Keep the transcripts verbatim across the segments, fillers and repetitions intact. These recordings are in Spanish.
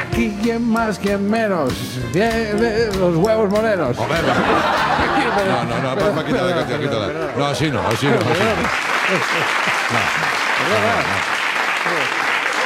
Aquí quien más, quien menos. Bien, los huevos morenos. Joder, no, no, no, no, quítala, quítala, quítala. No, así no, así no. Así no. No, no, no.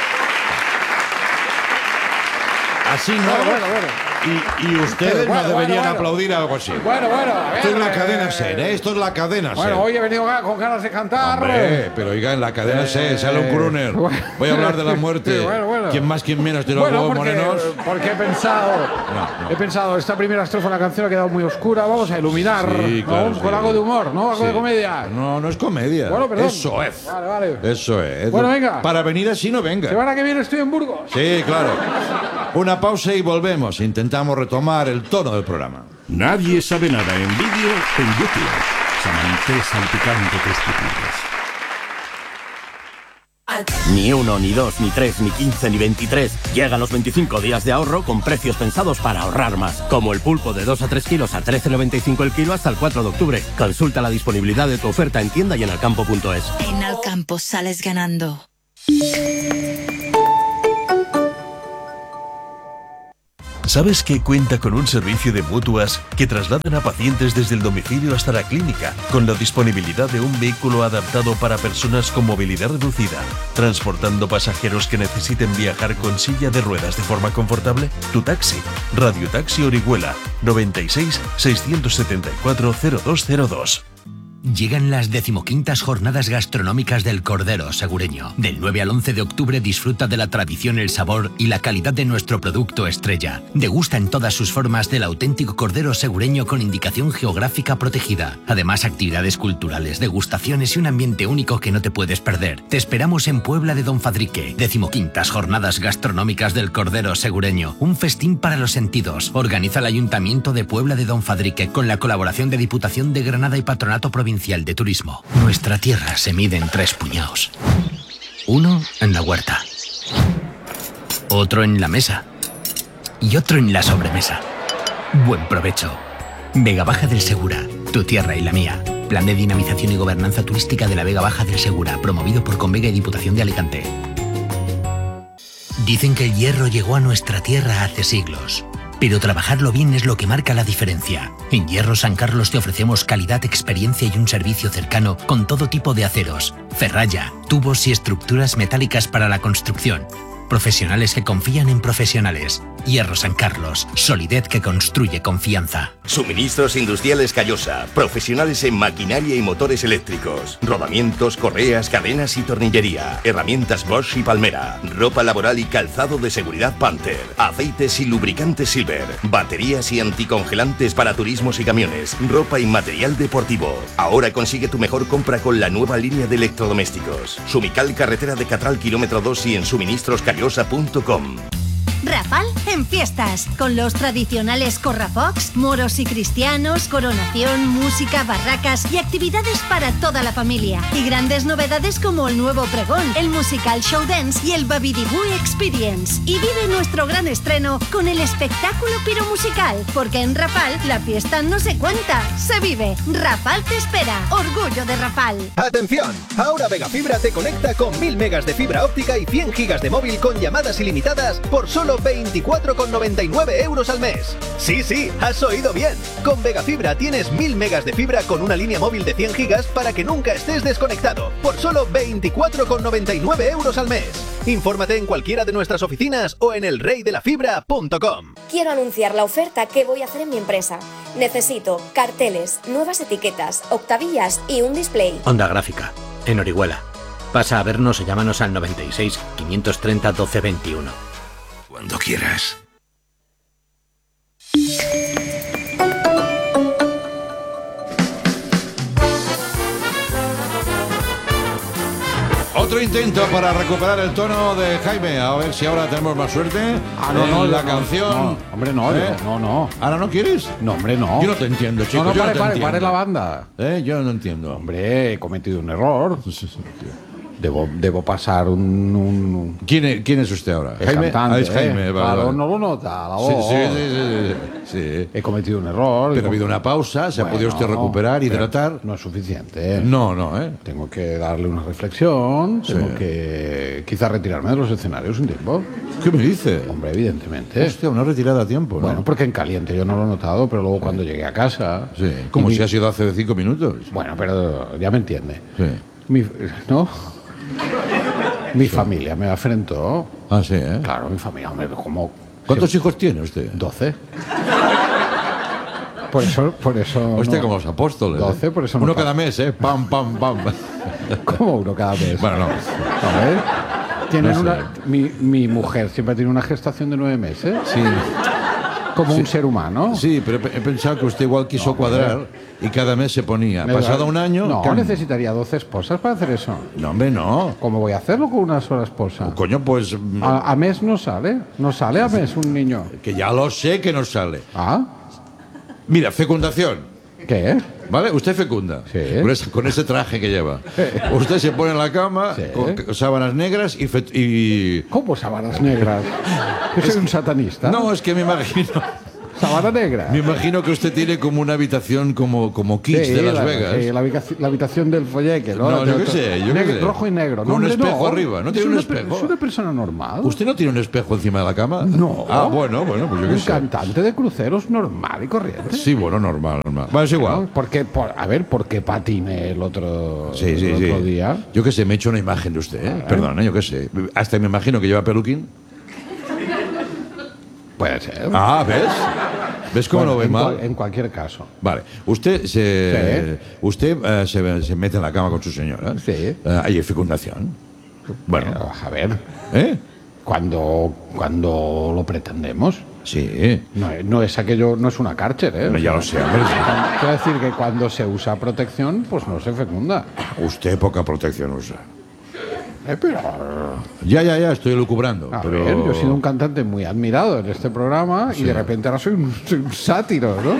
Así no. Bueno, bueno, bueno. Y, y ustedes bueno, no deberían bueno, bueno. aplaudir algo así. Bueno, bueno, a ver. Esto es la eh, cadena SER, ¿eh? Esto es la cadena SER. Bueno, hoy he venido con ganas de cantar. Hombre, pero oiga, en la cadena SER, sale un crooner. bueno. Voy a hablar de la muerte. Sí, bueno, bueno. ¿Quién más, quién menos de los Bueno, huevos porque, morenos? porque he pensado, No, no. he pensado, esta primera estrofa de la canción ha quedado muy oscura, vamos a iluminar, Sí, ¿no? claro, Con sí. algo de humor, ¿no? Algo Sí. de comedia. No, no es comedia. Bueno, perdón. Eso es. Vale, vale. Eso es. Bueno, venga. Para venir así no venga. Semana que viene estoy en Burgos. Sí, claro. Una pausa y volvemos. Intentamos retomar el tono del programa. Nadie sabe nada en vídeo en YouTube. Samantha salpicante de estupidez. Ni uno, ni dos, ni tres, ni quince, ni veintitrés. Llegan los veinticinco días de ahorro con precios pensados para ahorrar más. Como el pulpo de dos a tres kilos a trece noventa y cinco el kilo hasta el cuatro de octubre. Consulta la disponibilidad de tu oferta en tienda y en alcampo punto es. En Alcampo sales ganando. ¿Sabes que cuenta con un servicio de mutuas que trasladan a pacientes desde el domicilio hasta la clínica, con la disponibilidad de un vehículo adaptado para personas con movilidad reducida, transportando pasajeros que necesiten viajar con silla de ruedas de forma confortable? Tu taxi. Radio Taxi Orihuela, noventa y seis, seiscientos setenta y cuatro, cero dos cero dos. Llegan las decimoquintas jornadas gastronómicas del Cordero Segureño. Del nueve al once de octubre disfruta de la tradición, el sabor y la calidad de nuestro producto estrella. Degusta en todas sus formas del auténtico Cordero Segureño con indicación geográfica protegida. Además, actividades culturales, degustaciones y un ambiente único que no te puedes perder. Te esperamos en Puebla de Don Fadrique. Decimoquintas jornadas gastronómicas del Cordero Segureño. Un festín para los sentidos. Organiza el Ayuntamiento de Puebla de Don Fadrique con la colaboración de Diputación de Granada y Patronato Provincial de Turismo. Nuestra tierra se mide en tres puñados. Uno en la huerta, otro en la mesa y otro en la sobremesa. Buen provecho. Vega Baja del Segura, tu tierra y la mía. Plan de dinamización y gobernanza turística de la Vega Baja del Segura, promovido por Convega y Diputación de Alicante. Dicen que el hierro llegó a nuestra tierra hace siglos, pero trabajarlo bien es lo que marca la diferencia. En Hierro San Carlos te ofrecemos calidad, experiencia y un servicio cercano con todo tipo de aceros, ferralla, tubos y estructuras metálicas para la construcción. Profesionales que confían en profesionales. Hierro San Carlos, solidez que construye confianza. Suministros Industriales Callosa, profesionales en maquinaria y motores eléctricos, rodamientos, correas, cadenas y tornillería, herramientas Bosch y Palmera, ropa laboral y calzado de seguridad Panther, aceites y lubricantes Silver, baterías y anticongelantes para turismos y camiones, ropa y material deportivo. Ahora consigue tu mejor compra con la nueva línea de electrodomésticos. Sumical, carretera de Catral, kilómetro dos y en suministros callosa punto com. Rafal en fiestas, con los tradicionales corrafocs, moros y cristianos, coronación, música, barracas y actividades para toda la familia. Y grandes novedades como el nuevo pregón, el musical show dance y el Babidibú Experience. Y vive nuestro gran estreno con el espectáculo piromusical, porque en Rafal la fiesta no se cuenta, se vive. Rafal te espera, orgullo de Rafal. ¡Atención! Ahora Megafibra te conecta con mil megas de fibra óptica y cien gigas de móvil con llamadas ilimitadas por solo veinticuatro con noventa y nueve euros al mes. Sí, sí, has oído bien. Con Megafibra tienes mil megas de fibra con una línea móvil de cien gigas para que nunca estés desconectado, por solo veinticuatro con noventa y nueve euros al mes. Infórmate en cualquiera de nuestras oficinas o en el rey de la fibra punto com. Quiero anunciar la oferta que voy a hacer en mi empresa. Necesito carteles, nuevas etiquetas, octavillas y un display. Onda Gráfica, en Orihuela. Pasa a vernos o llámanos al noventa y seis, quinientos treinta, doce veintiuno. Cuando quieras. Otro intento para recuperar el tono de Jaime. A ver si ahora tenemos más suerte. Ah, no, en no, la no, canción. No, hombre, no, ¿Eh? no, no. ¿Ahora no quieres? No, hombre, no. Yo no te entiendo, chico. No, no, yo pare, no te pare, entiendo. pare la banda. ¿Eh? Yo no entiendo. Hombre, he cometido un error. Debo, debo pasar un... un ¿Quién, es, ¿Quién es usted ahora? el Jaime. cantante, Ah, es Jaime. ¿eh? Vale, Claro, vale. no lo nota, la Sí, voz. sí, sí, sí, sí, sí. He cometido un error. Pero ha habido una pausa, se ha Bueno, podido usted recuperar, pero hidratar. No es suficiente. No, no, ¿eh? Tengo que darle una reflexión, tengo Sí. que quizás retirarme de los escenarios un tiempo. ¿Qué me dice? Hombre, evidentemente. Hostia, una retirada a tiempo, ¿no? Bueno, porque en caliente yo no lo he notado, pero luego cuando llegué a casa... Sí, como y si mi- ha sido hace cinco minutos. Bueno, pero ya me entiende. Sí. Mi, ¿no? Mi familia me afrentó. Ah, sí, ¿eh? Claro, mi familia, hombre, como... ¿Cuántos hijos tiene usted? Doce. Por eso... Por eso Usted no- como los apóstoles. ¿eh? Doce, por eso no Uno pa- cada mes, ¿eh? Pam, pam, pam. ¿Cómo uno cada mes? Bueno, no. A ver. Tienen No sé. una, mi, mi mujer siempre tiene una gestación de nueve meses. Sí. Como un ser humano. Sí, pero he pensado que usted igual quiso cuadrar y cada mes se ponía. Me Pasado da- un año... No, cam- necesitaría doce esposas para hacer eso. No, hombre, no. ¿Cómo voy a hacerlo con una sola esposa? Coño, pues... A, a mes no sale. No sale a mes un niño. Que ya lo sé que no sale. ¿Ah? Mira, fecundación. ¿Qué? ¿Vale? Usted fecunda. Sí. Con ese, con ese traje que lleva. Usted se pone en la cama Sí. con con sábanas negras y... fe- y... ¿Cómo sábanas negras? Yo soy un satanista. No, es que me imagino... Sábana negra. Me imagino que usted tiene como una habitación como, como Kids Sí, de Las la, Vegas. sí, la, habitación, la habitación del folleque, ¿no? No, La- yo qué sé, yo qué negro- sé. Rojo y negro. Con No, un hombre, espejo no. arriba, ¿no tiene Es un una per- espejo? Es una persona normal. ¿Usted no tiene un espejo encima de la cama? No. Ah, bueno, bueno, pues yo qué Un sé. cantante de cruceros normal y corriente. Sí, bueno, normal, normal. Bueno, es igual. ¿No? Porque, por, a ver, ¿por qué patiné el otro, Sí, sí, el sí. otro día? Yo qué sé, me he hecho una imagen de usted, ¿eh? Perdón, ¿eh? Yo qué sé. Hasta me imagino que lleva peluquín. Puede ser. Ah, ¿ves? ¿Ves cómo Bueno, lo ve en, mal? cual- en cualquier caso. Vale. Usted se, usted eh, se, se mete en la cama con su señora. Sí. Eh, hay fecundación. Bueno. Pero, a ver, ¿Eh? cuando, cuando lo pretendemos, Sí. no, es- no es aquello, no es una cárcel, ¿eh? No, ya lo sé, hombre. Quiero decir que cuando se usa protección, pues no se fecunda. Usted poca protección usa. Eh, pero, Ya, ya, ya, estoy lucubrando. a pero... ver, yo he sido un cantante muy admirado en este programa y de repente ahora soy un, soy un sátiro, ¿no?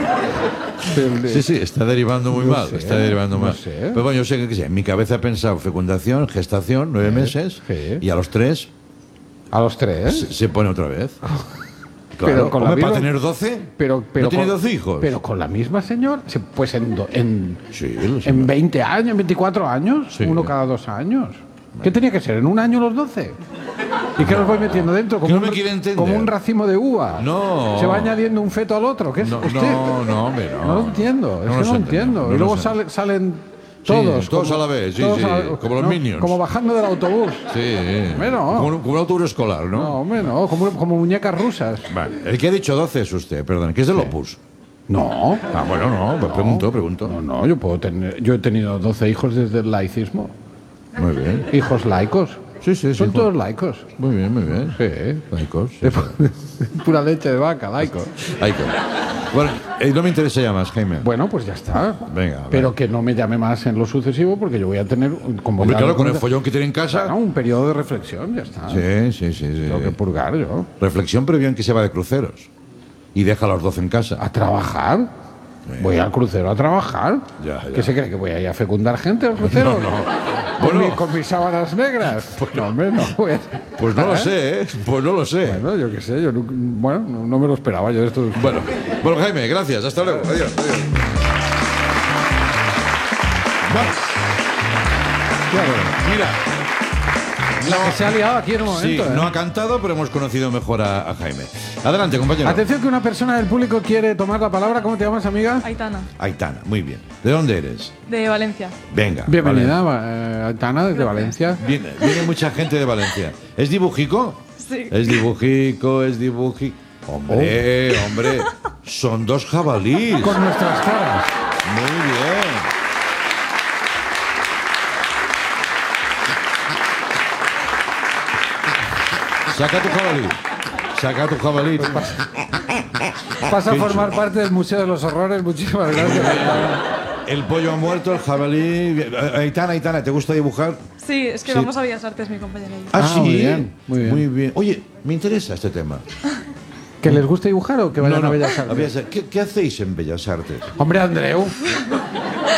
Del- Sí, sí, está derivando muy No mal, sé, está derivando no mal. sé. Pero bueno, yo sé que, que sé, en mi cabeza he pensado fecundación, gestación, nueve meses, sí. y a los tres A los tres. se, se pone otra vez. Pero Claro, con la hombre, para misma- tener doce, Pero, pero ¿no tiene con- doce hijos? Pero con la misma señora, se- pues en, do- en, Sí, lo sé. en veinte años, en veinticuatro años, Sí. uno cada dos años. ¿Qué tenía que ser? ¿En un año los doce? ¿Y qué los voy metiendo dentro? Que Como, no me un, quiere entender. como un racimo de uva. No. Se va añadiendo un feto al otro. ¿Qué es No, usted? no, no, hombre, no. No lo entiendo, es No que nos no lo entendemos, entiendo. no y luego nos sale- salen Sí, todos. todos como- a la vez, sí, todos sí, a la- como los Minions. Como bajando del autobús. Sí. Bueno. Como, un, como un autobús escolar, ¿no? No, hombre, no, como, como muñecas rusas. Vale. El que ha dicho doce es usted, perdón, que es del Opus. No. Ah, bueno, no, pues pregunto, pregunto. No, no, yo puedo tener. Yo he tenido doce hijos desde el laicismo. Muy bien. Hijos laicos. Sí, sí, sí. Son Juan. todos laicos. Muy bien, muy bien. Sí. Laicos. sí, De sí. pu- pura leche de vaca, laicos. Laicos. Bueno, eh, no me interesa ya más, Jaime. Bueno, pues ya está. Venga, a ver. Pero que no me llame más en lo sucesivo porque yo voy a tener. Como Hombre, ya claro, lo con el comenté- follón que tiene en casa. Claro, un periodo de reflexión, ya está. Sí, sí, sí. sí. Tengo que purgar yo. Reflexión previa en que se va de cruceros. Y deja a los doce en casa. ¿A trabajar? Voy al crucero a trabajar. Ya, ya. ¿Qué se cree? ¿Que voy a ir a fecundar gente al crucero? No, no. ¿Con, Bueno. mi- con mis sábanas negras? Pues no, hombre, no voy a... Pues no lo ¿Eh? sé, ¿eh? Pues no lo sé. Bueno, yo qué sé, yo no, bueno, no, no me lo esperaba yo esto. Bueno, bueno, Jaime, gracias. Hasta luego. Adiós. adiós. Claro. Mira. La que se ha liado aquí en un Sí, momento. ¿eh? no ha cantado, pero hemos conocido mejor a, a Jaime. Adelante, compañero. Atención que una persona del público quiere tomar la palabra. ¿Cómo te llamas, amiga? Aitana, Aitana, muy bien. ¿De dónde eres? de Valencia. Venga. Bienvenida, eh, Aitana, desde Valencia. Vale. Viene, viene mucha gente de Valencia. ¿Es dibujico? Sí. Es dibujico, es dibujico. Hombre, hombre, son dos jabalíes. Con nuestras caras. Muy bien. Saca tu jabalí. Saca tu jabalí. Vas a formar parte del Museo de los Horrores. Muchísimas gracias. El pollo ha muerto, el jabalí. Aitana, Aitana, ¿te gusta dibujar? Sí, es que Sí. vamos a Bellas Artes, mi compañera y yo. Ah, Ah, sí. muy bien, muy bien. Muy bien. Oye, me interesa este tema. ¿Que les guste dibujar o que vayan No, no, a Bellas Artes? a Bellas Artes. ¿Qué, qué hacéis en Bellas Artes? Hombre, Andreu.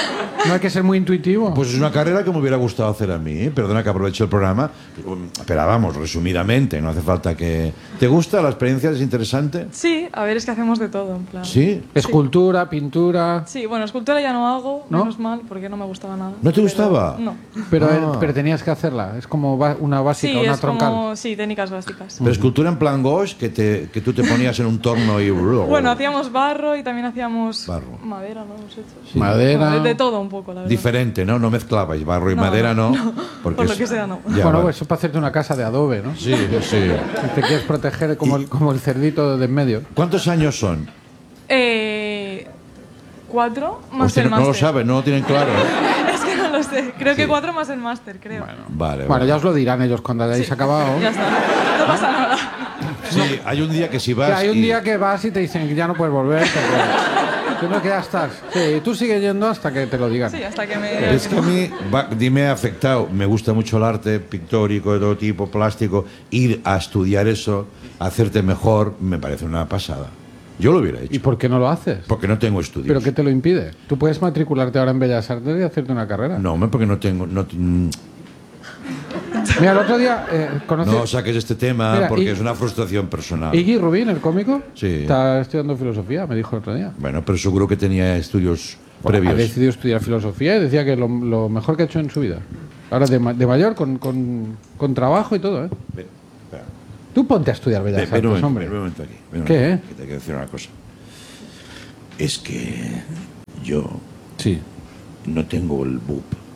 No hay que ser muy intuitivo. Pues es una carrera que me hubiera gustado hacer a mí. Perdona que aproveche el programa. Pero vamos, resumidamente, no hace falta que... ¿Te gusta? ¿La experiencia es interesante? Sí, a ver, es que hacemos de todo, en plan. ¿Sí? Escultura, pintura... Sí, bueno, escultura ya no hago, ¿No? menos mal, porque no me gustaba nada. ¿No te gustaba? No. Pero, Ah. pero tenías que hacerla. Es como ba- una básica, Sí, una es troncal. como... Sí, técnicas básicas. Pero escultura en plan gauche, que, te, que tú te ponías en un torno y... Bueno, hacíamos barro y también hacíamos Barro. madera, ¿no? Hemos hecho. Sí. Madera... De, de todo un poco, la verdad. Diferente, ¿no? No mezclabais barro y No, madera, ¿no? no, no. Porque Por lo es- que sea, no. Ya, bueno, vale. pues eso es para hacerte una casa de adobe, ¿no? Sí, sí. Si te quieres proteger como, el, como el cerdito de en medio. ¿Cuántos años son? Eh, cuatro más Hostia, el no, no máster. lo saben, no lo tienen claro. ¿eh? Es que no lo sé. Creo que Sí. cuatro más el máster, creo. Vale, Bueno, vale. ya os lo dirán ellos cuando hayáis acabado. Ya está. No pasa nada. Sí, hay un día que si vas Que hay un y- día que vas y te dicen que ya no puedes volver. Porque tú no que ya estás. Sí, tú sigues yendo hasta que te lo digan. Sí, hasta que me... Es que a mí va- me ha afectado, me gusta mucho el arte pictórico de todo tipo, plástico, ir a estudiar eso, hacerte mejor, me parece una pasada. Yo lo hubiera hecho. ¿Y por qué no lo haces? Porque no tengo estudios. ¿Pero qué te lo impide? Tú puedes matricularte ahora en Bellas Artes y hacerte una carrera. No, hombre, porque no tengo... No, mm, Mira, el otro día eh, conocí... no saques este tema Mira, porque y- es una frustración personal. Iggy Rubin, el cómico, Sí. está estudiando filosofía, me dijo el otro día. Bueno, pero seguro que tenía estudios Bueno, previos. ha decidido estudiar filosofía y decía que lo, lo mejor que ha hecho en su vida. Ahora de, ma- de mayor, con, con, con trabajo y todo, ¿eh? Ven, espera. Tú ponte a estudiar Bellas Ven, ven un Artes, momento, hombre. ven un momento aquí. ven un ¿Qué, momento, eh? que te quiero decir una cosa. Es que yo Sí. no tengo el B U P.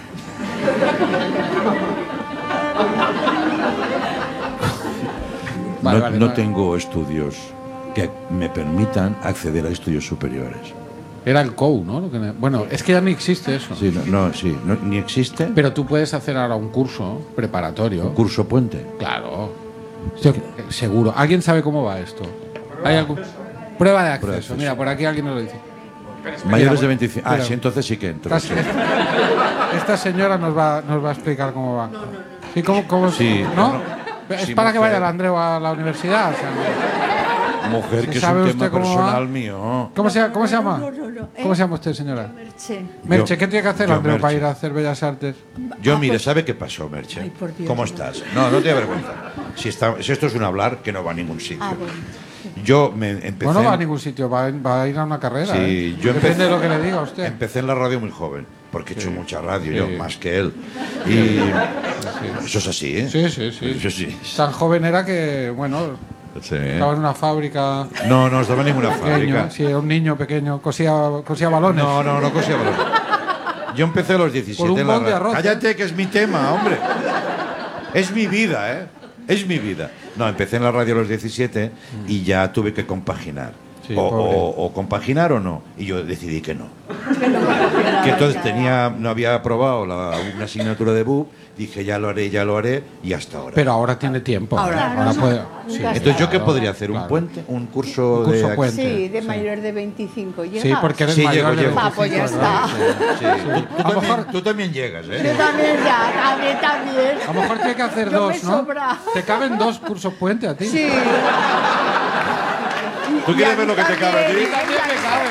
Vale, no vale, no vale. tengo estudios que me permitan acceder a estudios superiores. Era el C O U, ¿no? Lo que ne- bueno, es que ya ni existe eso. Sí, no, no, sí, no- ni existe Pero tú puedes hacer ahora un curso preparatorio. un curso puente. Claro. Sí, seguro. ¿Alguien sabe cómo va esto? ¿Hay algún... Prueba de acceso. Prueba de acceso. Mira, por aquí alguien nos lo dice. Mayores de Mira, veinticinco. Ah, mira. sí, entonces sí que entro. Esta, sí. esta señora nos va, nos va a explicar cómo va. ¿Sí? ¿Cómo, cómo, Sí, ¿No? no. Es Sí, para que mujer. vaya el Andreu a la universidad. o sea, Mujer, que es ¿sabe un usted tema cómo personal va? mío. ¿Cómo se, cómo se llama? No, no, no. ¿Cómo Eh, se llama usted, señora? Merche. Merche, Yo- ¿qué tiene que hacer yo, Andreu para Merche. ir a hacer Bellas Artes? Yo, Ah, mire, pues- ¿sabe qué pasó, Merche? Ay, por Dios. ¿Cómo estás? No, no te avergüenza. Si, está, si esto es un hablar, que no va a ningún sitio. Ah, bueno. Yo me empecé... Bueno, no va a ningún sitio, va, va a ir a una carrera. Sí, ¿eh? yo Depende empecé, de lo que le diga a usted. empecé en la radio muy joven, porque he hecho mucha radio, Sí. yo, más que él. Y eso es así, ¿eh? Sí, sí, sí. Eso sí. Tan joven era que, bueno, Sí. estaba en una fábrica. No, no estaba en ninguna Pequeño, fábrica. sí, era un niño pequeño, cosía, cosía balones. No, no, no cosía valor. Yo empecé a los diecisiete Por un en la bol de radio. arroz, ¿eh? Cállate, que es mi tema, hombre. Es mi vida, ¿eh? Es mi vida. No, empecé en la radio a los diecisiete y ya tuve que compaginar. Sí, o, pobre. o- o compaginar o no. Y yo decidí que no. Que entonces tenía, no había aprobado la, una asignatura de B U P. Dije, ya lo haré, ya lo haré. Y hasta ahora. Pero ahora tiene tiempo. Ahora, ahora no, puede. no, sí. nunca Entonces, ¿yo qué Claro, podría hacer? ¿Un claro. puente? ¿Un curso, Un curso de puente. Sí, de Sí. mayor de veinticinco. ¿Llegas? Sí, porque eres Sí, mayor llego, de llego. Ah, pues ya veinticinco, ¿verdad? está. Sí. Tú, tú A lo también, mejor- tú también llegas, Yo ¿eh? también ya, también, también. A lo mejor tiene que hacer Yo dos, me ¿no? sobra. Te caben dos cursos puente a ti. Sí. ¿Tú Y quieres a ver mí lo que te cabe a ti? también, También me cabe.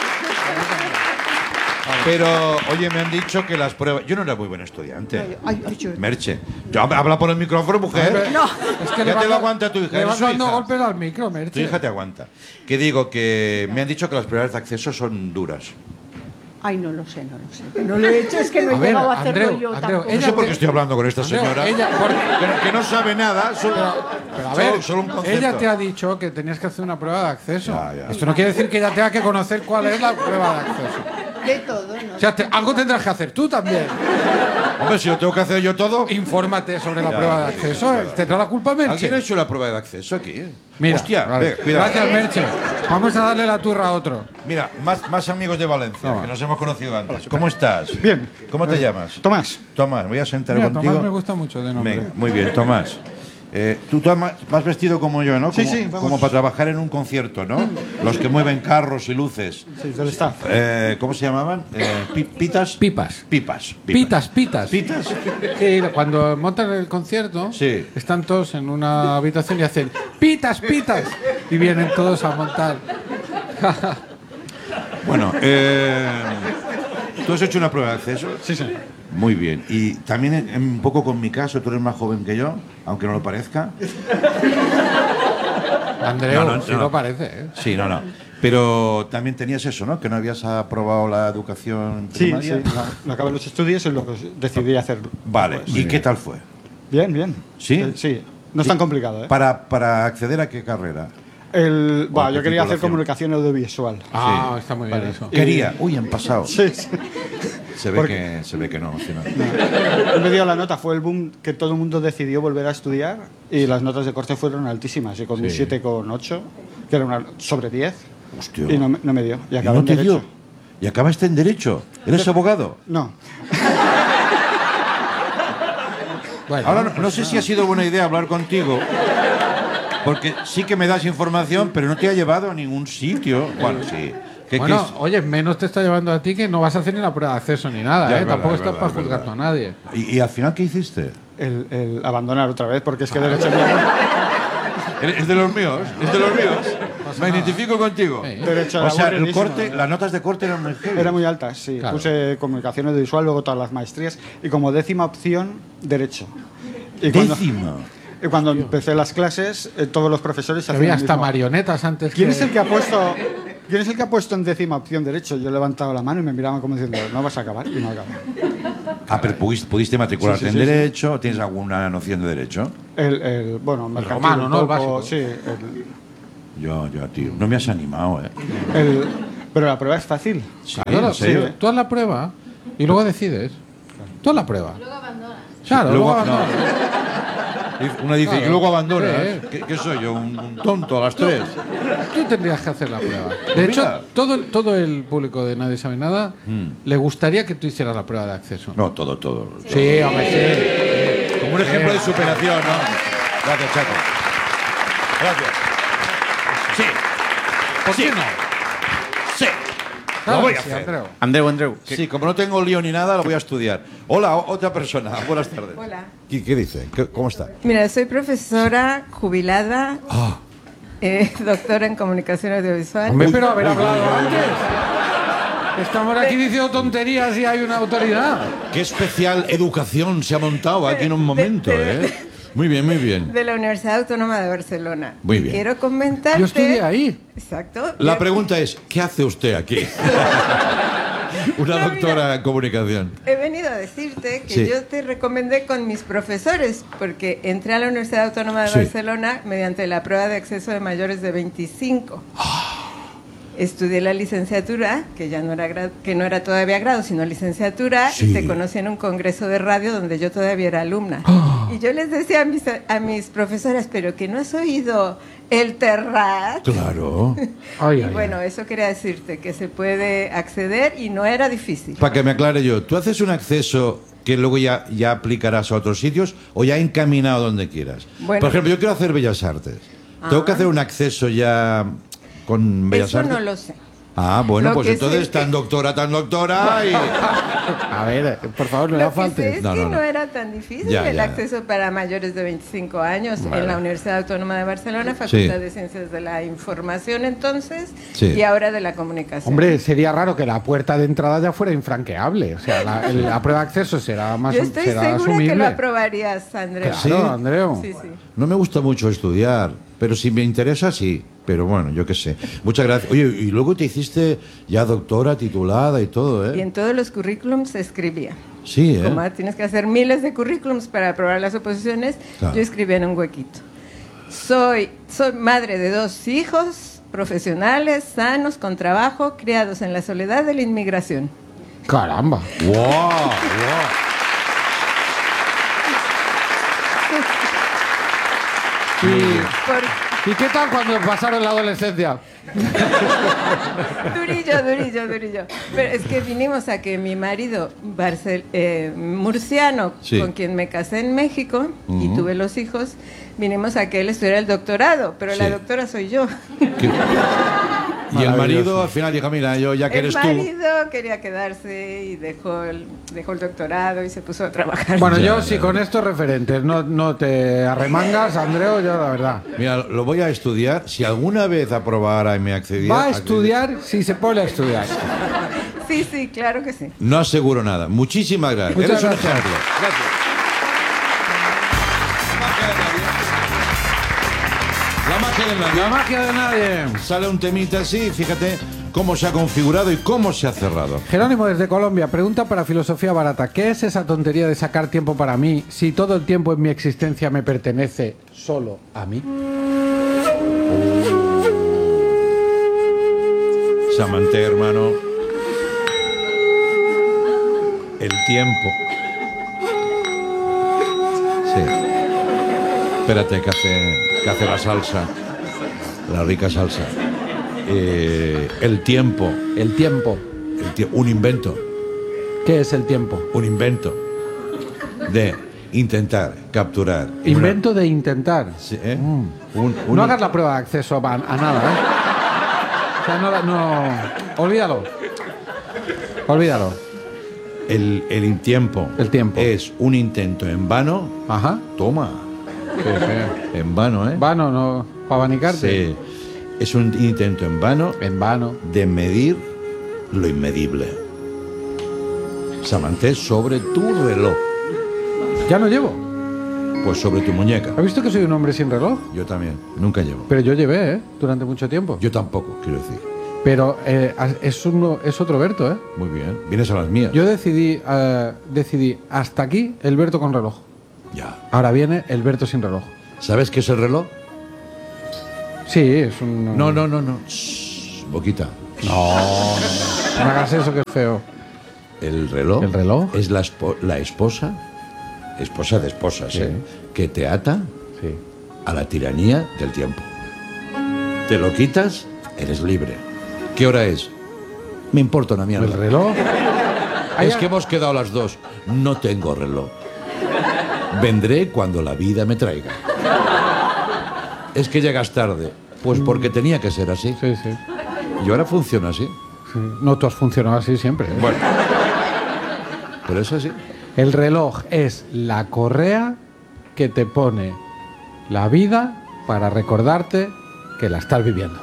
Pero, oye, me han dicho que las pruebas... Yo no era muy buen estudiante. Ay, ay, yo- Merche. Yo, habla por el micrófono, mujer. No. Es que Ya le te vas lo da- aguanta tu hija. Le eres vas su dando hija. golpes al micro, Merche. Tu hija te aguanta. Que digo que me han dicho que las pruebas de acceso son duras. Ay, no lo sé, no lo sé. No lo he hecho, es que no he A ver, llegado a hacerlo Andreu, yo Andreu, tampoco. No sé por qué estoy hablando con esta Andreu, señora. ella- por- que, que no sabe nada. Solo, Pero a solo- ver, solo un concepto. ella te ha dicho que tenías que hacer una prueba de acceso. Ya, ya. Esto no quiere decir que ella tenga que conocer cuál es la prueba de acceso. De todo, ¿no? O sea, te- algo tendrás que hacer tú también. Hombre, si lo tengo que hacer yo todo... Infórmate sobre la Ya, prueba de sí, acceso. es verdad. ¿Tendrá la culpa Merche? ¿Alguien ha hecho la prueba de acceso aquí? Mira, Hostia, vale. ve, cuidado. Gracias, Merche. Vamos a darle la turra a otro. Mira, más, más amigos de Valencia, Toma. que nos hemos conocido antes. ¿Cómo estás? Bien. ¿Cómo te llamas? Tomás. Tomás, voy a sentar Mira, contigo. Tomás me gusta mucho de nombre. Venga, muy bien, Tomás. Eh, tú Tomás, vas vestido como yo, ¿no? Sí, como, sí, vamos. como para trabajar en un concierto, ¿no? Los que mueven carros y luces. Sí, del staff. Eh, ¿Cómo se llamaban? Eh, pi- ¿Pitas? Pipas. Pipas. Pitas, pitas. Pitas. Sí, cuando montan el concierto, Sí. están todos en una habitación y hacen pitas, pitas. Y vienen todos a montar. Bueno, eh, ¿Tú has hecho una prueba de acceso? Sí, sí. Muy bien. Y también en- en un poco con mi caso, tú eres más joven que yo, aunque no lo parezca. Andreu, No, no, sí no. lo parece, ¿eh? Sí, no, no. Pero también tenías eso, ¿no? Que no habías aprobado la educación Sí, primaria. sí. No, no acabé los estudios y luego decidí hacerlo. Vale. Pues, ¿Y muy qué bien. tal fue? Bien, bien. ¿Sí? Eh, sí. No es tan complicado, ¿eh? Para, para acceder a qué carrera. El, ¿O bah, qué yo quería hacer titulación? comunicación audiovisual. Ah, Sí. está muy bien Vale. eso. Y- Quería. Uy, han pasado. Sí, sí. Se ve, Porque- que, se ve que no. al final. Él me dio la nota, fue el boom que todo el mundo decidió volver a estudiar y las notas de corte fueron altísimas. Y con un Sí. siete coma ocho, que era una sobre diez, Hostia. y no, me- no me dio. Y ¿Y acabé no en te Derecho. dio? ¿Y acabaste en Derecho? ¿Eres abogado? No. Bueno, Ahora no, pues no sé si ha sido buena idea hablar contigo, porque sí que me das información, pero no te ha llevado a ningún sitio. Bueno, sí. ¿Qué- bueno, qué es? oye, menos te está llevando a ti que no vas a hacer ni la prueba de acceso ni nada, Ya, ¿eh? es verdad, Tampoco es estás verdad, para es juzgar verdad. a nadie. ¿Y, y al final qué hiciste? El, el abandonar otra vez, porque es que Derecho ¿Es de los míos? ¿Es de los míos? Me identifico contigo. Derecho era O sea, el aburridísimo, corte, ¿no? las notas de corte eran muy heavy. Era muy altas, sí. Claro. Puse comunicación audiovisual, luego todas las maestrías y como décima opción, Derecho. Y cuando, Décima. Y cuando empecé las clases, eh, todos los profesores hacían Había lo hasta mismo. marionetas antes ¿Quién que... es el que ha puesto ¿Quién es el que ha puesto en décima opción Derecho? Yo he levantado la mano y me miraban como diciendo, no vas a acabar, y no acabé. Ah, pero pudiste, pudiste matricularte Sí, sí, en sí, Derecho. ¿Tienes alguna noción de Derecho? El, el bueno, mercantil romano, un ¿no? El poco, básico. sí. el- Yo, yo, tío. No me has animado, ¿eh? el- pero la prueba es fácil. Sí, Tú haz la- ¿en serio? Tú haz la prueba y luego decides. Tú haz la prueba. Luego abandonas. Claro, Luego- luego abandonas. Una dice, Claro. y luego abandona. Sí. ¿eh? ¿Qué, qué soy yo? ¿Un, un tonto a las tres? Tú tendrías que hacer la prueba. Pues De hecho, mira. todo, el- todo el público de Nadie Sabe Nada Mm. le gustaría que tú hicieras la prueba de acceso. No, todo, todo. Sí, hombre, sí. Como un ejemplo de superación, ¿no? Gracias, Chaco. Gracias. Sí. ¿Por qué no? Sí. Claro Lo voy que a sí, hacer. Andreu. Andreu, Andreu. Sí, como no tengo lío ni nada, lo voy a estudiar. Hola, o- otra persona. Buenas tardes. Hola. ¿Qué, qué dice? ¿Qué- ¿Cómo está? Mira, soy profesora jubilada, Ah. eh, doctora en comunicación audiovisual. Hombre, pero haber hablado antes. Estamos aquí diciendo tonterías y hay una autoridad. Qué especial educación se ha montado aquí en un momento, ¿eh? Muy bien, muy bien. De la Universidad Autónoma de Barcelona. Muy bien. Quiero comentarte. Yo estudié ahí. Exacto. La Yo- pregunta es, ¿qué hace usted aquí? Una No, doctora en comunicación. He venido a decirte que Sí. yo te recomendé con mis profesores, porque entré a la Universidad Autónoma de Sí. Barcelona mediante la prueba de acceso de mayores de veinticinco. Estudié la licenciatura, que ya no era gra- que no era todavía grado, sino licenciatura, Sí. y te conocí en un congreso de radio donde yo todavía era alumna. Y yo les decía a mis, a mis profesoras, pero que no has oído el Terrat. Claro. Ay, Y ay, bueno, eso quería decirte, que se puede acceder y no era difícil. Para que me aclare yo, ¿tú haces un acceso que luego ya, ya aplicarás a otros sitios o ya encaminado donde quieras? Bueno. Por ejemplo, yo quiero hacer Bellas Artes. ¿Tengo que Ah. hacer un acceso ya con Bellas Eso Artes? no lo sé. Ah, bueno, Lo pues que entonces sé- tan doctora, tan doctora y... A ver, por favor, no Lo la que faltes. sé es No, que no, no, no. era tan difícil Ya, el ya. acceso para mayores de veinticinco años Vale. en la Universidad Autónoma de Barcelona, Facultad de Ciencias de la Información entonces Sí. y ahora de la Comunicación. Hombre, sería raro que la puerta de entrada ya fuera infranqueable. O sea, la, el- la prueba de acceso será más Yo estoy será segura asumible. que lo aprobarías, Andrés. Claro, Andreu. Sí, sí. No me gusta mucho estudiar, pero si me interesa, sí. Pero bueno, yo qué sé. Muchas gracias. Oye, y luego te hiciste ya doctora titulada y todo, Y ¿eh? en todos los currículums se escribía. Sí, ¿eh? Como tienes que hacer miles de currículums para aprobar las oposiciones, Claro. yo escribía en un huequito. Soy, soy madre de dos hijos profesionales, sanos, con trabajo, criados en la soledad de la inmigración. Caramba. ¡Wow! ¡Wow! ¿Y, ¿Y qué tal cuando pasaron la adolescencia? Durillo, durillo, durillo. Pero es que vinimos a que mi marido, Barcel- eh, murciano, Sí. con quien me casé en México y Ujú. tuve los hijos, vinimos a que él estudiara el doctorado, pero la Sí. doctora soy yo. Y el marido al final dijo, mira, yo ya que El eres tú... marido quería quedarse y dejó el, dejó el doctorado y se puso a trabajar. Bueno, Ya, yo ya, si ya. con estos referentes no, no te arremangas, Andreu, yo la verdad. Mira, lo voy a estudiar. Si alguna vez aprobara y me accediera... Va a estudiar si se pone a estudiar. Sí, sí, claro que sí. No aseguro nada. Muchísimas gracias. Muchas Eres un gracias. ejemplo. Gracias. La magia de nadie. La magia de nadie. Sale un temita así, fíjate cómo se ha configurado y cómo se ha cerrado. Jerónimo desde Colombia pregunta para Filosofía Barata: ¿qué es esa tontería de sacar tiempo para mí si todo el tiempo en mi existencia me pertenece solo a mí? Samanté, hermano. El tiempo. Sí. Espérate, que hace, que hace la salsa. La rica salsa. Eh, el tiempo. El tiempo. El tie- un invento. ¿Qué es el tiempo? Un invento. De intentar capturar. Invento de intentar. Sí, ¿eh? Mm. Un- un- No hagas la prueba de acceso a, a nada, ¿eh? O sea, no, la- no... Olvídalo. Olvídalo. El, el tiempo. El tiempo. Es un intento en vano. Ajá. Toma. Sí, sí. En vano, ¿eh? Vano, no. Para abanicarte. Sí. Es un intento en vano. En vano. De medir lo inmedible. Samanté, sobre tu reloj. Ya no llevo. Pues sobre tu muñeca. ¿Has visto que soy un hombre sin reloj? Yo también. Nunca llevo. Pero yo llevé, ¿eh? Durante mucho tiempo. Yo tampoco, quiero decir. Pero eh, es, uno, es otro Berto, ¿eh? Muy bien. Vienes a las mías. Yo decidí, eh, decidí hasta aquí el Berto con reloj. Ya. Ahora viene el Berto sin reloj. ¿Sabes qué es el reloj? Sí, es un... No, no, no, no. Shh, boquita. No, no hagas eso, que es feo. El reloj. ¿El reloj? Es la, espo- la esposa, esposa de esposas, Sí. ¿eh? Que te ata Sí. a la tiranía del tiempo. Te lo quitas, eres libre. ¿Qué hora es? Me importa una mierda. ¿El reloj? Es que hemos quedado las dos. No tengo reloj. Vendré cuando la vida me traiga. Es que llegas tarde. Pues porque tenía que ser así. Sí, sí. Y ahora funciona así. Sí. No, tú has funcionado así siempre, ¿eh? Bueno. Pero es así. El reloj es la correa que te pone la vida para recordarte que la estás viviendo.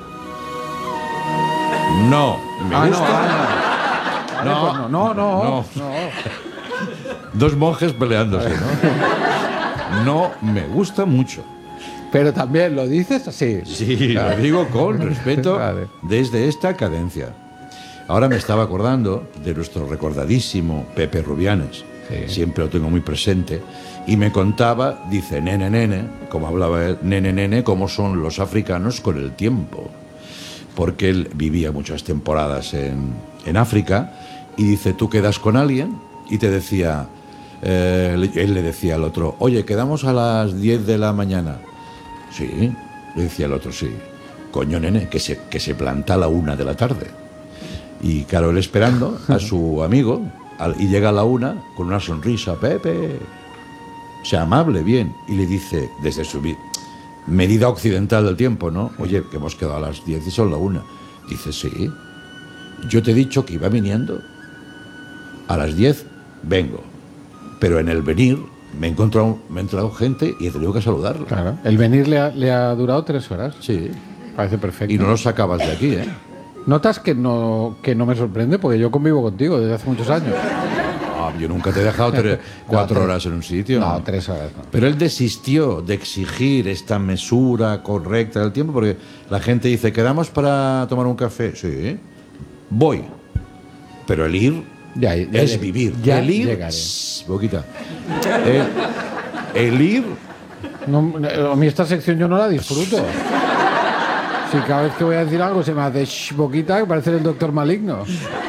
No. Me Ah, no, gusta. ah, no. Vale, pues no, no, no, No. no. Dos monjes peleándose, ¿no? No me gusta mucho. Pero también lo dices así. Sí, lo digo con respeto Vale. desde esta cadencia. Ahora me estaba acordando de nuestro recordadísimo Pepe Rubianes. Sí. Siempre lo tengo muy presente. Y me contaba, dice, nene, nene, como hablaba él, nene, nene, cómo son los africanos con el tiempo. Porque él vivía muchas temporadas en, en África y dice, tú quedas con alguien y te decía, eh, le- él le decía al otro, oye, quedamos a las diez de la mañana. Sí, le decía el otro, sí. Coño, nene, que se, que se planta a la una de la tarde. Y claro, él esperando a su amigo al- y llega a la una con una sonrisa, Pepe, sea amable, bien. Y le dice, desde su vi- medida occidental del tiempo, ¿no? Oye, que hemos quedado a las diez y son la una. Dice, sí. Yo te he dicho que iba viniendo. A las diez vengo. Pero en el venir me he encontrado, me ha entrado gente y he tenido que saludarla. Claro. El venir le ha, le ha durado tres horas. Sí. Parece perfecto. Y no lo sacabas de aquí, ¿eh? ¿Notas que no, que no me sorprende? Porque yo convivo contigo desde hace muchos años. Ah, yo nunca te he dejado tres, cuatro tres- horas en un sitio. No, tres horas no. Pero él desistió de exigir esta mesura correcta del tiempo porque la gente dice, ¿quedamos para tomar un café? Sí, voy. Pero el ir Ya, ya es lleg- vivir. ya el ir, llegaré. Shh, boquita. El, el ir, No, a mí esta sección yo no la disfruto. Si cada vez que voy a decir algo se me hace shh, boquita, que parece el doctor maligno.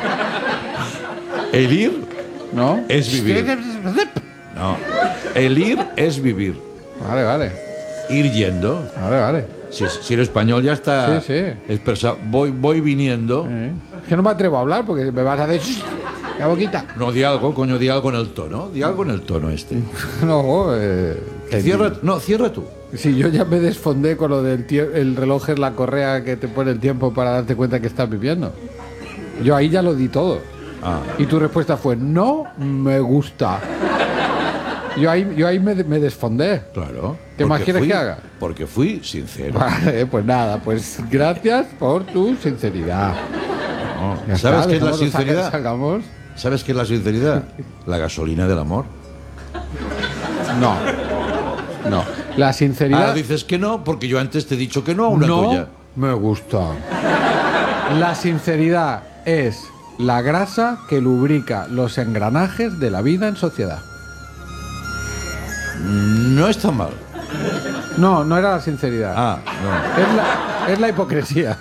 el ir ¿No? es vivir. No, el ir es vivir. Vale, vale. Ir yendo. Vale, vale. Si, si el español ya está Sí, sí. expresado. Voy, voy viniendo. Eh, Es que no me atrevo a hablar porque me vas a hacer shh, la boquita. No, di algo, coño, di algo en el tono. Di algo en el tono este. No, eh, que- Cierra, no, cierra tú. Si yo ya me desfondé con lo del tie- el reloj es la correa que te pone el tiempo para darte cuenta que estás viviendo. Yo ahí ya lo di todo. Ah, Y tu respuesta fue, no me gusta. Yo ahí, yo ahí me, me desfondé. claro. ¿Qué más Porque quieres fui- que haga? Porque fui sincero. Vale, pues nada, pues gracias por tu sinceridad. No. Ya ¿Sabes está, qué es la dejamos, sinceridad? sacamos. ¿Sabes qué es la sinceridad? La gasolina del amor. No. No. La sinceridad. Ahora dices que no, porque yo antes te he dicho que no a una no tuya. Me gusta. La sinceridad es la grasa que lubrica los engranajes de la vida en sociedad. No está mal. No, no era la sinceridad. Ah, no. Es la, es la hipocresía.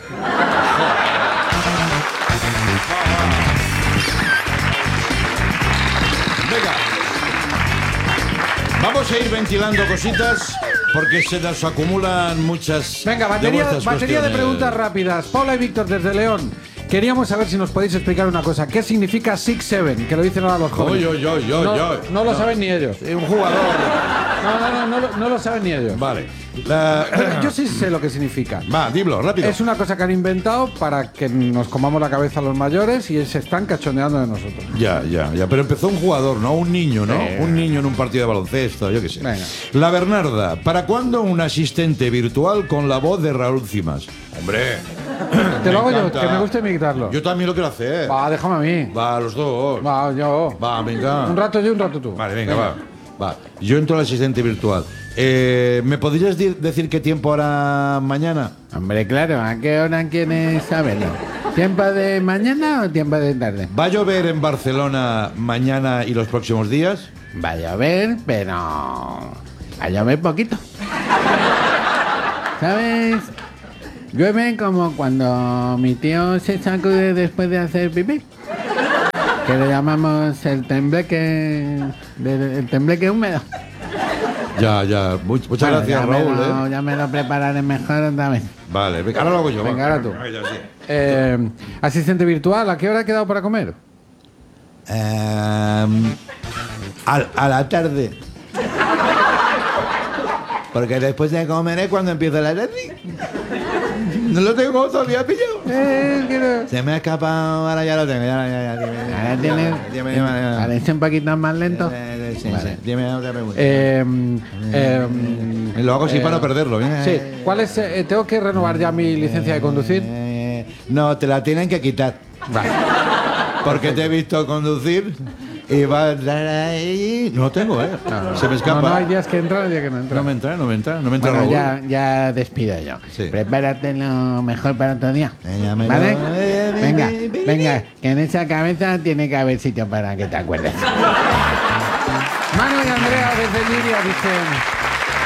Venga. Vamos a ir ventilando cositas porque se nos acumulan muchas. Venga, de batería, vuestras batería de cuestiones. preguntas rápidas. Paula y Víctor desde León. Queríamos saber si nos podéis explicar una cosa. ¿Qué significa six seven? Que lo dicen ahora los jóvenes. Oy, oy, oy, oy, no, oy. no lo No. saben ni ellos. Un jugador. No, no, no, no, lo- no lo saben ni ellos. Vale. La- Pero yo sí sé lo que significa. Va, dilo, rápido. Es una cosa que han inventado para que nos comamos la cabeza los mayores y se están cachondeando de nosotros. Ya, ya, ya. Pero empezó un jugador, ¿no? Un niño, ¿no? Eh. Un niño en un partido de baloncesto, yo qué sé. Venga. La Bernarda. ¿Para cuándo un asistente virtual con la voz de Raúl Cimas? Hombre. Te lo hago yo, encanta. que me gusta imitarlo. Yo también lo quiero hacer. Va, déjame a mí. Va, los dos. Va, yo. Va, venga. Un rato yo, un rato tú. Vale, venga, va. Va. Yo entro al asistente virtual. Eh, ¿Me podrías di- decir qué tiempo hará mañana? Hombre, claro, ¿a qué hora quieres saberlo? ¿Tiempo de mañana o tiempo de tarde? ¿Va a llover en Barcelona mañana y los próximos días? Va a llover, pero va a llover poquito. ¿Sabes? Llueve como cuando mi tío se sacude después de hacer pipí. Que le llamamos el tembleque, de- el tembleque húmedo. Ya, ya. Much- muchas Bueno, gracias, ya me Raúl. lo- ¿eh? Ya me lo prepararé mejor otra vez. Vale, venga, ahora lo hago yo. Venga, va. ahora tú. Venga, sí. Eh, asistente virtual, ¿a qué hora ha quedado para comer? Em, a, a la tarde. Porque después de comer es cuando empieza la tarde. No lo tengo todavía pillado. Eh, que no. Se me ha escapado, ahora ya lo tengo. Ya, ya, ya, dime, Ahora tienes. dime, dime, dime. Ahora es un poquito más lento. Eh, sí, Vale. sí. Dime otra pregunta. Eh, eh, lo hago así eh, para no perderlo. ¿bien? Sí. ¿Cuál es? eh, ¿Tengo que renovar ya mi licencia de conducir? Eh, no, te la tienen que quitar. Vale. Porque te he visto conducir y va a entrar ahí. No lo tengo, ¿eh? Se me escapa. No, no, hay días que entran y días que no entran. No me entra, no me entra, no me entra Bueno, Raúl. ya, ya despido yo. Sí. Prepárate lo mejor para otro día. Venga, me ¿Vale? lo- eh, Venga, bi, bi, bi, venga, que en esa cabeza tiene que haber sitio para que te acuerdes. Manu y Andrea desde Liria dicen...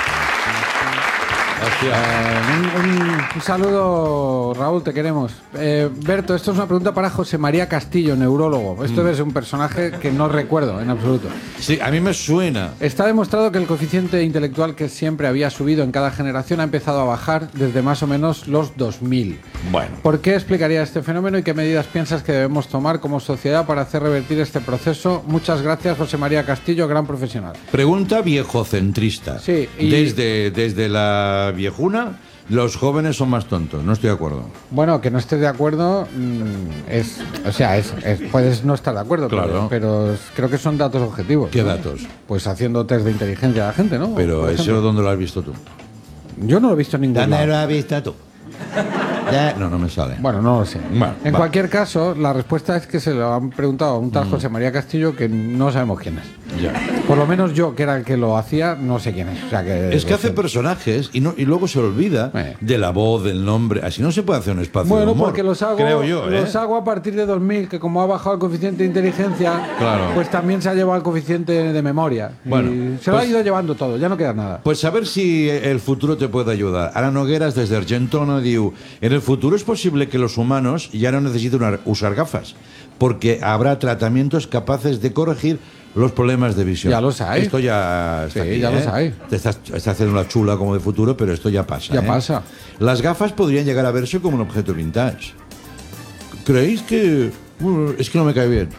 Eh, un, un- un saludo, Raúl, te queremos. Eh, Berto, esto es una pregunta para José María Castillo, neurólogo. Esto Mm. es un personaje que no recuerdo en absoluto. Sí, a mí me suena. Está demostrado que el coeficiente intelectual que siempre había subido en cada generación ha empezado a bajar desde más o menos los dos mil. Bueno. ¿Por qué explicaría este fenómeno y qué medidas piensas que debemos tomar como sociedad para hacer revertir este proceso? Muchas gracias, José María Castillo, gran profesional. Pregunta viejocentrista. Sí, y- Desde, desde la viejuna, los jóvenes son más tontos. No estoy de acuerdo. Bueno, que no estés de acuerdo mm, es, o sea, es, es- puedes no estar de acuerdo, Claro. pero, pero es- creo que son datos objetivos. ¿Qué ¿no? datos? Pues haciendo test de inteligencia a la gente, ¿no? Pero Por eso, ejemplo. ¿dónde lo has visto tú? Yo no lo he visto en ningún ¿Dónde lado. lo has visto tú? Ya- No, no me sale. Bueno, no lo sé. Bueno, en va. cualquier caso, la respuesta es que se lo han preguntado a un tal José María Castillo que no sabemos quién es. Ya. Por lo menos yo, que era el que lo hacía, no sé quién es. O sea, que, Es que hace personajes y, no, y luego se olvida Eh. de la voz, del nombre. Así no se puede hacer un espacio de Bueno, humor. porque los hago, Creo yo, ¿eh? los hago a partir de dos mil, que como ha bajado el coeficiente de inteligencia, Claro. pues también se ha llevado el coeficiente de memoria. Bueno, Y se lo pues- ha ido llevando todo, ya no queda nada. Pues a ver si el futuro te puede ayudar. Ara Nogueras, desde Argentona, diu: en el futuro es posible que los humanos ya no necesiten una- usar gafas, porque habrá tratamientos capaces de corregir los problemas de visión. Ya los hay. Esto ya está Sí, aquí, ya ¿eh? los hay. Te estás, estás haciendo una chula como de futuro, pero esto ya pasa. Ya ¿eh? pasa. Las gafas podrían llegar a verse como un objeto vintage. ¿Creéis que...? Bueno, es que no me cae bien.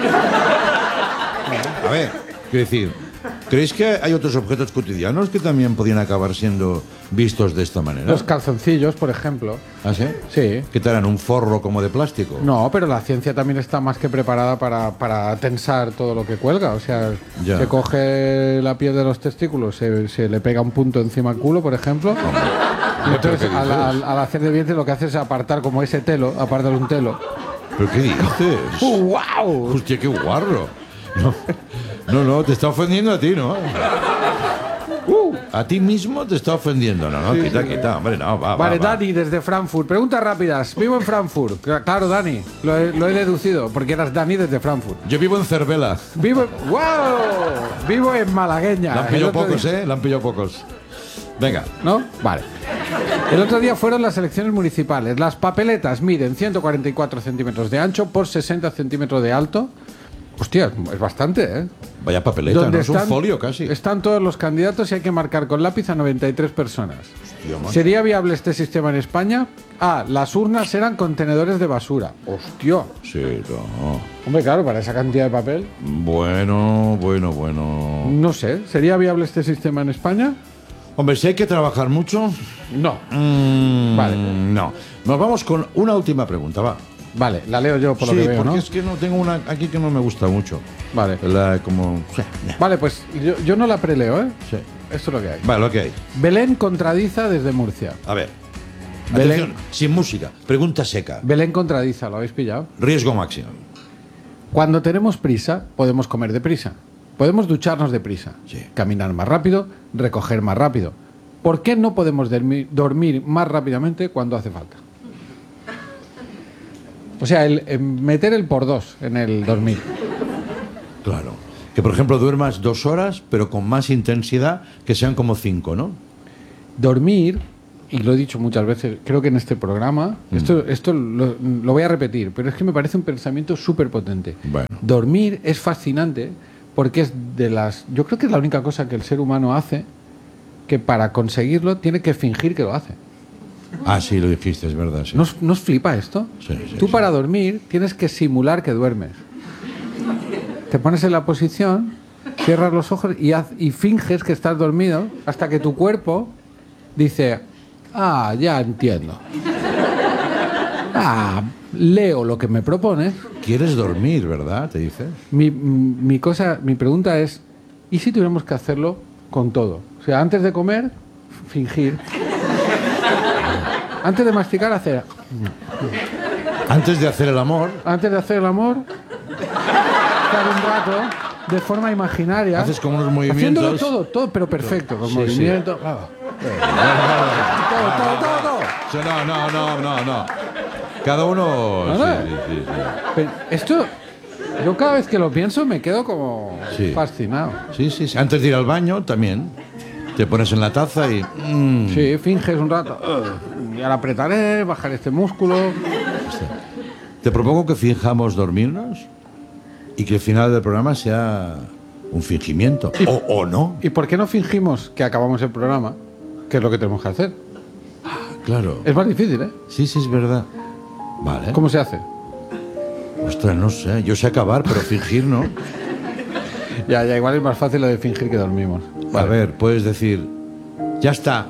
A ver, quiero decir, ¿creéis que hay otros objetos cotidianos que también podrían acabar siendo vistos de esta manera? Los calzoncillos, por ejemplo. ¿Ah, sí? Sí. ¿Qué te harán? ¿Un forro como de plástico? No, pero la ciencia también está más que preparada para, para tensar todo lo que cuelga. O sea, Ya. se coge la piel de los testículos, se, se le pega un punto encima al culo, por ejemplo. Y entonces, ¿Qué al, dices? al- al hacer de vientre, lo que hace es apartar como ese telo, apartar un telo. ¿Pero qué dices? ¡Wow! Hostia, qué guarro. No, no, no, te está ofendiendo a ti, ¿no? Uh, a ti mismo te está ofendiendo. No, no, Sí, quita, sí, quita, hombre, no, va, Vale, va, va. Dani, desde Frankfurt. Preguntas rápidas. Vivo en Frankfurt. Cla- Claro, Dani, lo he, lo he deducido, porque eras Dani desde Frankfurt. Yo vivo en Cervela. Vivo en... ¡Wow! Vivo en Malagueña. La han El pillado otro pocos, día- ¿eh? La han pillado pocos. Venga. ¿No? Vale. El otro día fueron las elecciones municipales. Las papeletas miden ciento cuarenta y cuatro centímetros de ancho por sesenta centímetros de alto. Hostia, es bastante, ¿eh? Vaya papeleta, Donde ¿no? Es un están- folio casi. Están todos los candidatos y hay que marcar con lápiz a noventa y tres personas. Hostia, macho. ¿Sería viable este sistema en España? Ah, las urnas eran contenedores de basura. Hostia. Sí, no. Hombre, claro, para esa cantidad de papel. Bueno, bueno, bueno. No sé, ¿sería viable este sistema en España? Hombre, si hay que trabajar mucho. No. Mm, Vale. No. Nos vamos con una última pregunta, va. Vale, la leo yo por sí, lo que veo, porque ¿no? es que no tengo una aquí que no me gusta mucho. Vale. La, como... Vale, pues yo, yo no la preleo, ¿eh? Sí. Esto es lo que hay. Vale, lo que hay. Belén contradiza desde Murcia. A ver. Belén. Atención, sin música. Pregunta seca. Belén contradiza, ¿lo habéis pillado? Riesgo máximo. Cuando tenemos prisa, podemos comer deprisa. Podemos ducharnos deprisa. Caminar más rápido, recoger más rápido. ¿Por qué no podemos dormir, dormir más rápidamente cuando hace falta? O sea, el, el meter el por dos en el dormir. Claro. Que, por ejemplo, duermas dos horas, pero con más intensidad, que sean como cinco, ¿no? Dormir, y lo he dicho muchas veces, creo que en este programa, Mm. esto, esto lo, lo voy a repetir, pero es que me parece un pensamiento súper potente. Bueno. Dormir es fascinante porque es de las... Yo creo que es la única cosa que el ser humano hace que para conseguirlo tiene que fingir que lo hace. Ah, sí, lo dijiste, es verdad. Sí. ¿No os, no os flipa esto? Sí, sí, Tú sí. para dormir tienes que simular que duermes. Te pones en la posición, cierras los ojos y, haz- y finges que estás dormido hasta que tu cuerpo dice, ah, ya entiendo. Ah, leo lo que me propones. Quieres dormir, ¿verdad? Te dices. Mi, mi cosa, mi pregunta es, ¿y si tuviéramos que hacerlo con todo? O sea, antes de comer, fingir. Antes de masticar, hacer... Antes de hacer el amor, Antes de hacer el amor, estar un rato de forma imaginaria. haces como unos movimientos. Haciéndolo todo, todo, pero perfecto. Con Sí, movimiento. claro. Todo, todo, todo, todo. Sí, No, no, no, no, no. Cada uno. No, sí, no. sí, sí, sí. Pero esto, yo cada vez que lo pienso me quedo como Sí. fascinado. Sí, sí, sí. Antes de ir al baño también. Te pones en la taza y. mm, Sí, finges un rato. "Ugh, y ahora apretaré, bajar este músculo. Te propongo que finjamos dormirnos y que el final del programa sea un fingimiento. O, o no. ¿Y por qué no fingimos que acabamos el programa? Que es lo que tenemos que hacer. Claro. Es más difícil, ¿eh? Sí, sí, es verdad. Vale. ¿Cómo se hace? Ostras, no sé. Yo sé acabar, pero fingir no. Ya, ya, igual es más fácil lo de fingir que dormimos. A ver, puedes decir, ya está.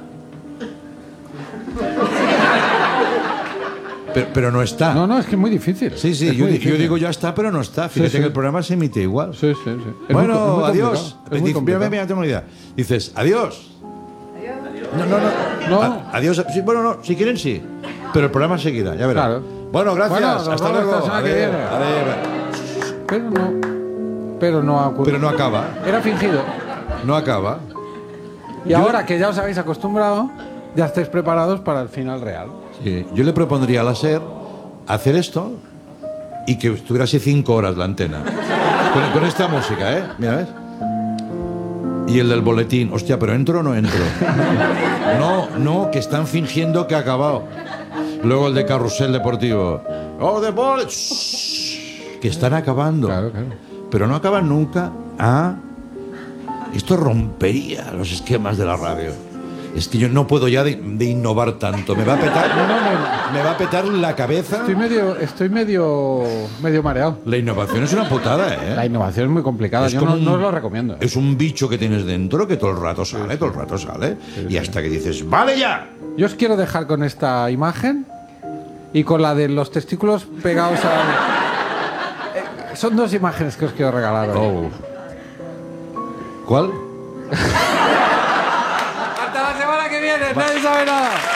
Pero, pero no está. No, no, es que es muy difícil. Sí, sí, Es yo, muy di- yo difícil. digo ya está, pero no está. Fíjate Sí, sí. que el programa se emite igual. Sí, sí, sí. Es Bueno, muy- es muy adiós. complicado, es muy Dice, complicado. mira, mira, tengo una idea. Dices, adiós. No, no, no. No. A- adiós. Sí, bueno, no, si quieren sí. Pero el programa seguirá, ya verás. Claro. Bueno, gracias. Bueno, nos Hasta vemos luego. la semana que Adeu, viene. adeu. Pero no. Pero no ha ocurrido. Pero no acaba. Era fingido. No acaba. Y ahora que ya os habéis acostumbrado, ya estáis preparados para el final real. Sí, yo le propondría a la SER hacer esto y que estuviera así cinco horas la antena. Con, con esta música, ¿eh? Mira, ¿ves? Y el del boletín. Hostia, ¿pero entro o no entro? No, no, que están fingiendo que ha acabado. Luego el de carrusel deportivo. ¡Oh, de bol! Shh, que están acabando. Claro, claro. Pero no acaban nunca. Ah, esto rompería los esquemas de la radio. Es que yo no puedo ya de, de innovar tanto. Me va a petar, No, no, me- me va a petar la cabeza. Estoy medio, estoy medio, medio mareado. La innovación es una putada, ¿eh? La innovación es muy complicada. Es Yo como no, un- no os lo recomiendo. Es un bicho que tienes dentro que todo el rato sale, todo el rato sale. Y hasta que dices, ¡vale ya! Yo os quiero dejar con esta imagen y con la de los testículos pegados a... Eh, Son dos imágenes que os quiero regalar hoy. Oh. ¿Cuál? Hasta la semana que viene, nadie sabe nada.